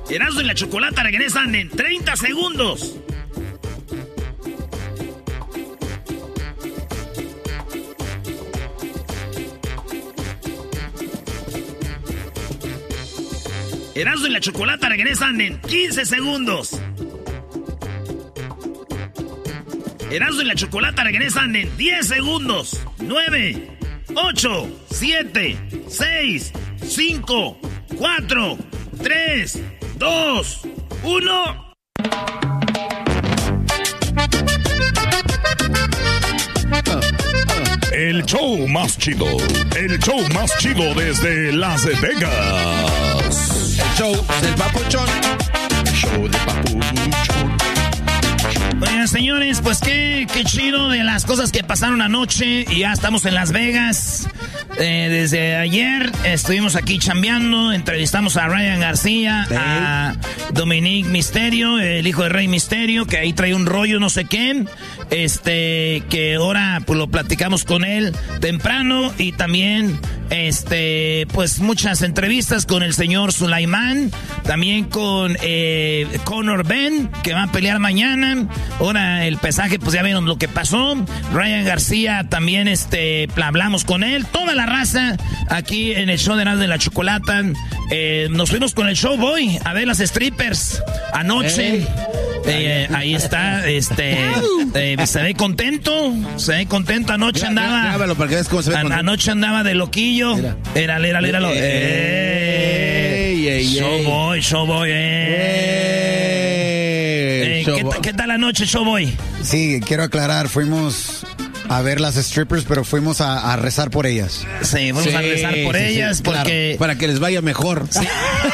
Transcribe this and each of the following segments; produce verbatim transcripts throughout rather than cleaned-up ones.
Erasmo y la Chocolata regresan en treinta segundos. Erasmo y la Chocolata regresan en quince segundos. Erasmo y la Chocolata regresan en diez segundos. nueve, ocho, siete, seis, cinco, cuatro, tres, dos, uno. El show más chido. El show más chido desde Las Vegas. El show del Papuchón. El show del Papuchón. Oigan, señores, pues qué, qué chido de las cosas que pasaron anoche. Y ya estamos en Las Vegas. Eh, desde ayer estuvimos aquí chambeando. Entrevistamos a Ryan García, ¿sí? A Dominic Mysterio, el hijo de Rey Mysterio, que ahí trae un rollo no sé qué. Este, que ahora pues lo platicamos con él temprano. Y también, este, pues muchas entrevistas con el señor Sulaimán. También con eh, Conor Ben, que va a pelear mañana. Ahora el pesaje, pues ya vieron lo que pasó. Ryan García también, este, hablamos con él. Toda la raza aquí en el show de Erasmo de la Chocolata. Eh, nos fuimos con el Showboy a ver las strippers anoche. Hey. Eh, ahí está, este, eh, se ve contento, se ve contento. Anoche andaba, grábalo para que veas cómo se ve an- anoche andaba de loquillo. Era, era, era, era. Showboy, Showboy, eh. Eh, ¿qué, ¿Qué tal la noche, Showboy? Sí, quiero aclarar, fuimos a ver las strippers, pero fuimos a, a rezar por ellas. Sí, vamos sí, a rezar por sí, ellas sí, porque... Claro, para que les vaya mejor. Sí.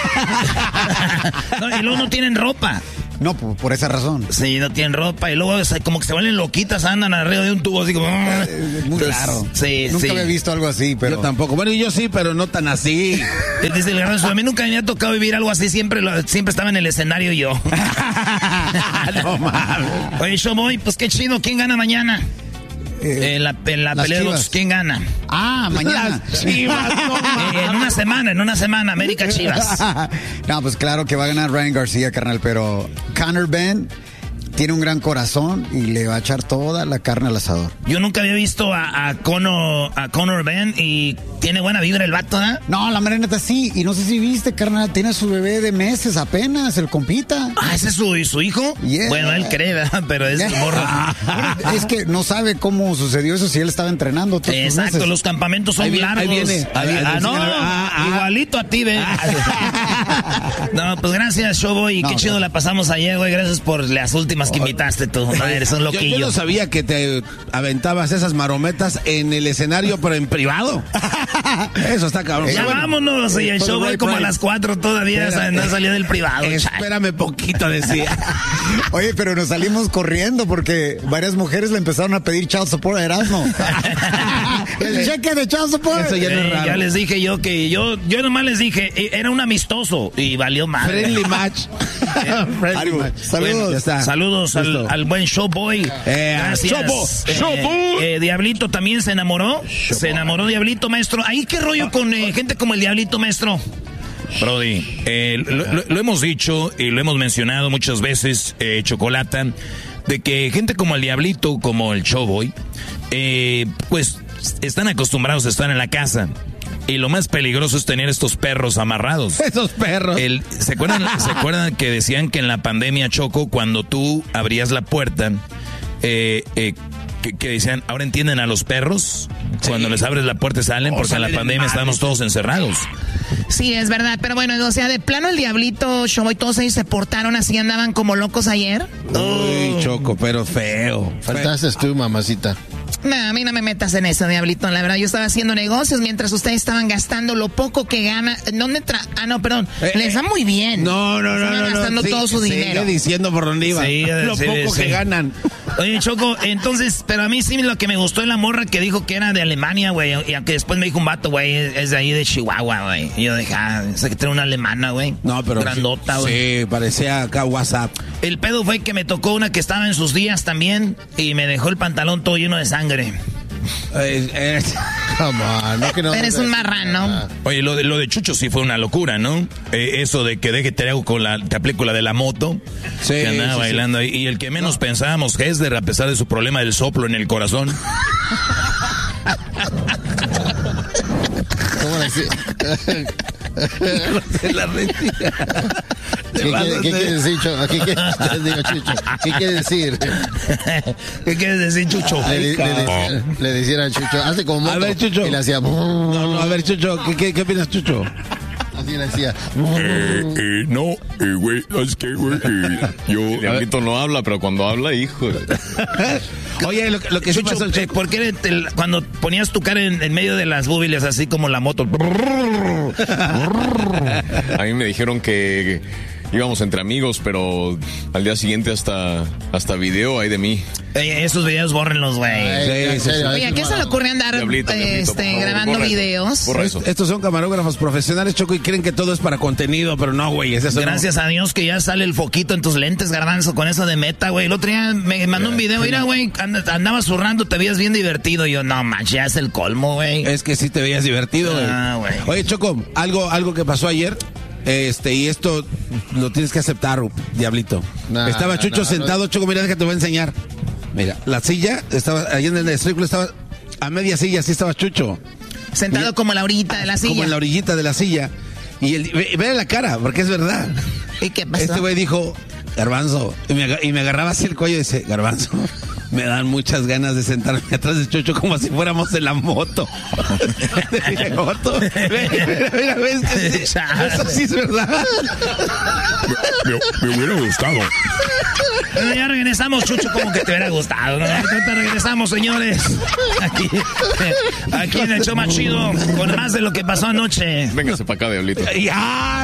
No, y luego no tienen ropa. No, por, por esa razón. Sí, no tienen ropa y luego o sea, como que se vuelven loquitas, andan arriba de un tubo así como... Eh, muy raro. Sí, Nunca sí. había visto algo así, pero... Yo tampoco. Bueno, yo sí, pero no tan así. Dice el Garbanzo, a mí nunca me había tocado vivir algo así, siempre, lo, siempre estaba en el escenario yo. No mames. Oye, Showboy, pues qué chido, ¿quién gana mañana? Eh, en la, en la pelea de los, ¿quién gana? Ah, mañana. Las Chivas, no, eh, en una semana, en una semana, América Chivas. No, pues claro que va a ganar Ryan García, carnal, pero Conor Ben tiene un gran corazón y le va a echar toda la carne al asador. Yo nunca había visto a, a, Conor, a Conor Ben y tiene buena vibra el vato, ¿eh? No, la neta sí. Y no sé si viste, carnal, tiene a su bebé de meses apenas, el compita. Ah, ¿ese es su, su hijo? Yeah. Bueno, él cree, ¿verdad? Pero es yeah. morro. Es que no sabe cómo sucedió eso si él estaba entrenando todos Exacto, meses. Los campamentos son ahí viene, largos. Ahí viene. Ahí viene. Ah, no, ah, ah, igualito a ti, ve. No, pues gracias, Showboy. No, qué chido no. la pasamos ayer, güey. Gracias por las últimas que invitaste tú. No, eres un loquillo. Yo, yo no sabía que te aventabas esas marometas en el escenario, pero en privado. Eso está cabrón. Ya bueno, vámonos. Y el Showboy como a las cuatro todavía Espérate. no salió del privado. Espérame poquito, decía. Oye, pero nos salimos corriendo porque varias mujeres le empezaron a pedir child support a Erasmo. El cheque de child support. Eso ya no es raro. Eh, ya les dije yo que yo, yo nomás les dije, era un amistoso y valió mal. Friendly match. Friendly match. Saludos. Bueno, ya está. Saludos al, al buen Showboy. Eh, Gracias. Showboy. Eh, Showboy. Eh, Diablito también se enamoró. Showboy. Se enamoró Diablito, maestro. ¿Ahí qué rollo con eh, gente como el Diablito, maestro? Brody, eh, lo, lo, lo hemos dicho y lo hemos mencionado muchas veces, eh, Chocolata, de que gente como el Diablito, como el Showboy, eh, pues están acostumbrados a estar en la casa. Y lo más peligroso es tener estos perros amarrados. Esos perros. El, ¿se, acuerdan, ¿Se acuerdan que decían que en la pandemia, Choco, cuando tú abrías la puerta, eh, eh, que, que decían, ahora entienden a los perros? Sí. Cuando les abres la puerta salen, oh, porque en la pandemia estábamos todos encerrados. Sí, es verdad, pero bueno, o sea, de plano el Diablito, Showboy, todos ellos se portaron así, andaban como locos ayer. Uy, oh. Choco, pero feo. Faltaste tú, mamacita. No, a mí no me metas en eso, Diablito. La verdad, yo estaba haciendo negocios mientras ustedes estaban gastando lo poco que gana. ¿Dónde tra Ah, no, perdón. Eh, Les va muy bien. No, no, no. Estaban no, gastando no, todo sí, su dinero. Sigue diciendo por dónde iba. Sí, lo sí, poco sí. que ganan. Oye, Choco, entonces, pero a mí sí lo que me gustó es la morra que dijo que era de Alemania, güey. Y aunque después me dijo un vato, güey, es de ahí de Chihuahua, güey. Y yo dije, ah, sé que tiene una alemana, güey. No, pero. Grandota, güey. Sí, parecía acá WhatsApp. El pedo fue que me tocó una que estaba en sus días también y me dejó el pantalón todo lleno de sangre. Eh, eh, come on, no que no. Eres un marrano. Oye, lo de, lo de Chucho sí fue una locura, ¿no? Eh, eso de que deje te hago con la, te aplico la de la moto. Sí, que andaba sí, bailando sí. ahí. Y el que menos no. pensábamos, Hesder, a pesar de su problema del soplo en el corazón. ¿Cómo decir? Se la retira. ¿Qué, qué, ¿Qué quiere decir, Chucho? ¿Qué, qué, digo, Chucho? ¿Qué quiere decir? ¿Qué quiere decir, Chucho? Le, le, le, le decían a Chucho, hace como moto. A ver, Chucho. Y le hacía... No, no, a ver, Chucho, ¿qué, qué, qué opinas, Chucho? Así le decía. Eh, eh, no, eh, güey, es que, güey, eh, yo... El diablito no habla, pero cuando habla, hijo... Oye, lo, lo que Chucho, sí pasó... eh, ¿por qué te, cuando ponías tu cara en, en medio de las búbiles, así como la moto? A mí me dijeron que... íbamos entre amigos, pero al día siguiente hasta, hasta video hay de mí. Oye, esos videos bórrenlos, güey. Sí, sí, sí. Oye, ¿a qué se le ocurre andar Diablito, diablito, este, por favor, grabando borra eso, videos? borra eso. Estos son camarógrafos profesionales, Choco, y creen que todo es para contenido, pero no, güey. Es eso. Gracias no. a Dios que ya sale el foquito en tus lentes, Garbanzo, con eso de meta, güey. El otro día me mandó un video, mira, güey, and- andabas zurrando, te veías bien divertido. Y yo, no, manches, ya es el colmo, güey. Es que sí te veías divertido, güey. Ah, güey. Oye, Choco, algo, algo que pasó ayer. Este, y esto lo tienes que aceptar, Diablito. Nah, estaba Chucho nah, sentado, no. Choco, mira, déjate, te voy a enseñar. Mira, la silla estaba, allá en el estricto estaba, a media silla, así estaba Chucho. Sentado Mira, como la orillita de la silla. Como en la orillita de la silla. Y el, ve, ve la cara, porque es verdad. ¿Y qué pasó? Este güey dijo, Garbanzo, y me, y me agarraba así el cuello y dice, Garbanzo, me dan muchas ganas de sentarme atrás de Chucho como si fuéramos en la moto. ¿De moto? Mira, mira, mira, ves que sí, eso sí es verdad. Me, me hubiera gustado. Bueno, ya regresamos, Chucho, como que te hubiera gustado, ¿no? Ahorita regresamos, señores. Aquí, aquí en el show más chido, con más de lo que pasó anoche. Véngase para acá, Diablito. Ya.